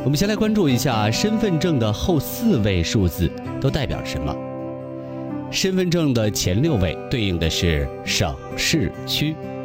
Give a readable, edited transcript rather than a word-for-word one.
我们先来关注一下身份证的后4位数字都代表什么。身份证的前6位对应的是省、市、区，